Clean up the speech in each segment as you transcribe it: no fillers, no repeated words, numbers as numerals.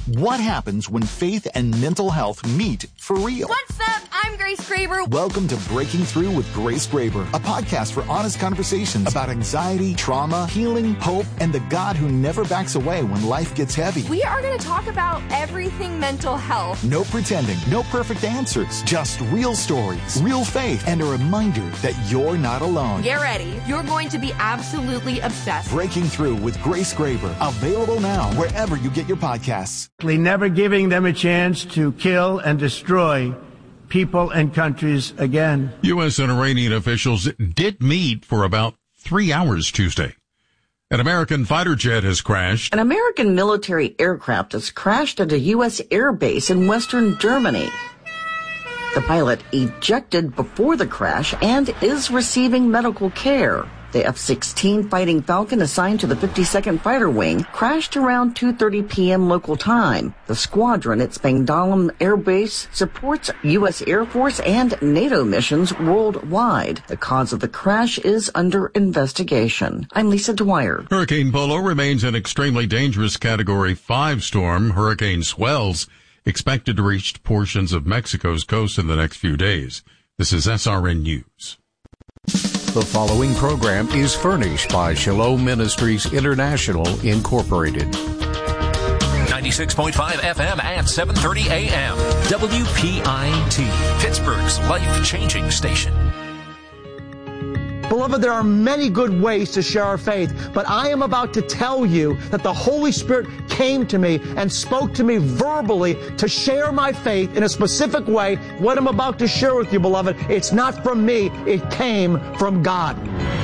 What happens when faith and mental health meet for real? What's up? I'm Grace Graber. Welcome to Breaking Through with Grace Graber, a podcast for honest conversations about anxiety, trauma, healing, hope, and the God who never backs away when life gets heavy. We are going to talk about everything mental health. No pretending, no perfect answers, just real stories, real faith, and a reminder that you're not alone. Get ready. You're going to be absolutely obsessed. Breaking Through with Grace Graber, available now wherever you get your podcasts. Never giving them a chance to kill and destroy people and countries again. U.S. and Iranian officials did meet for about 3 hours Tuesday. An American fighter jet has crashed. An American military aircraft has crashed at a U.S. air base in western Germany. The pilot ejected before the crash and is receiving medical care. The F-16 Fighting Falcon assigned to the 52nd Fighter Wing crashed around 2:30 p.m. local time. The squadron at Spangdahlem Air Base supports U.S. Air Force and NATO missions worldwide. The cause of the crash is under investigation. I'm Lisa Dwyer. Hurricane Polo remains an extremely dangerous Category 5 storm. Hurricane swells expected to reach portions of Mexico's coast in the next few days. This is SRN News. The following program is furnished by Shalom Ministries International, Incorporated. 96.5 FM at 7:30 a.m. WPIT, Pittsburgh's life-changing station. Beloved, there are many good ways to share our faith, but I am about to tell you that the Holy Spirit came to me and spoke to me verbally to share my faith in a specific way. What I'm about to share with you, beloved, it's not from me, it came from God.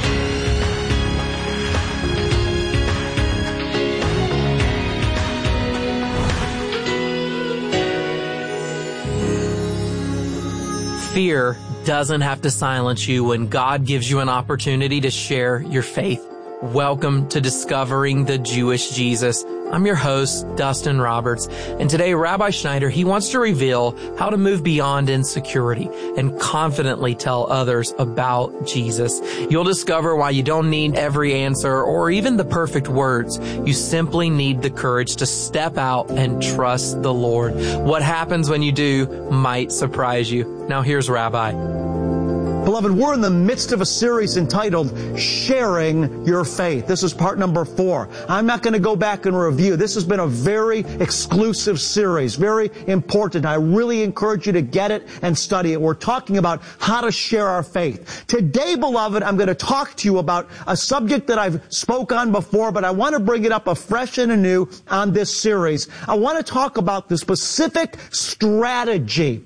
Fear doesn't have to silence you when God gives you an opportunity to share your faith. Welcome to Discovering the Jewish Jesus. I'm your host, Dustin Roberts, and today Rabbi Schneider, he wants to reveal how to move beyond insecurity and confidently tell others about Jesus. You'll discover why you don't need every answer or even the perfect words. You simply need the courage to step out and trust the Lord. What happens when you do might surprise you. Now here's Rabbi. Beloved, we're in the midst of a series entitled Sharing Your Faith. This is part number 4. I'm not going to go back and review. This has been a very exclusive series, very important. I really encourage you to get it and study it. We're talking about how to share our faith. Today, beloved, I'm going to talk to you about a subject that I've spoke on before, but I want to bring it up afresh and anew on this series. I want to talk about the specific strategy.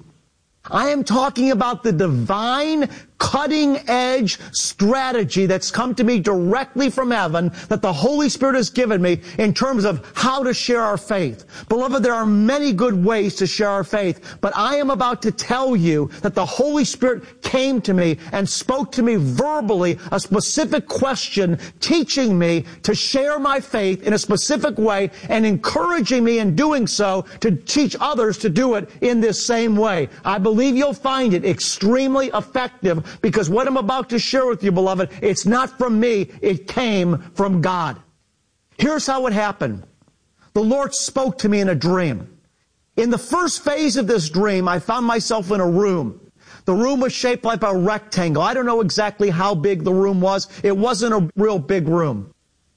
I am talking about the divine cutting-edge strategy that's come to me directly from heaven that the Holy Spirit has given me in terms of how to share our faith. Beloved, there are many good ways to share our faith, but I am about to tell you that the Holy Spirit came to me and spoke to me verbally a specific question, teaching me to share my faith in a specific way and encouraging me in doing so to teach others to do it in this same way. I believe you'll find it extremely effective because what I'm about to share with you, beloved, it's not from me, it came from God. Here's how it happened. The Lord spoke to me in a dream. In the first phase of this dream, I found myself in a room. The room was shaped like a rectangle. I don't know exactly how big the room was. It wasn't a real big room.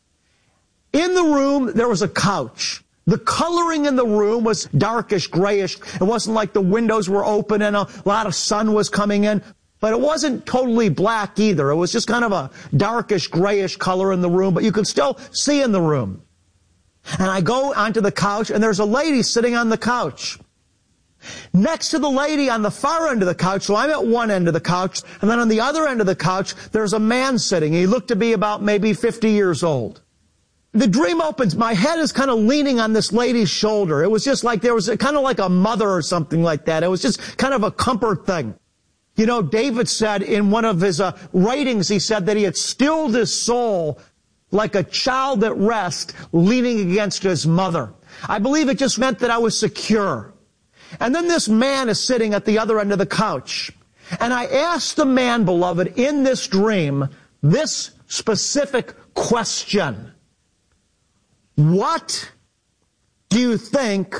In the room, there was a couch. The coloring in the room was darkish, grayish. It wasn't like the windows were open and a lot of sun was coming in. But it wasn't totally black either. It was just kind of a darkish, grayish color in the room, but you could still see in the room. And I go onto the couch, and there's a lady sitting on the couch. Next to the lady on the far end of the couch, so I'm at one end of the couch, and then on the other end of the couch, there's a man sitting. He looked to be about maybe 50 years old. The dream opens, my head is kind of leaning on this lady's shoulder. It was just like there was kind of like a mother or something like that. It was just kind of a comfort thing. You know, David said in one of his writings, he said that he had stilled his soul like a child at rest leaning against his mother. I believe it just meant that I was secure. And then this man is sitting at the other end of the couch. And I asked the man, beloved, in this dream, this specific question. What do you think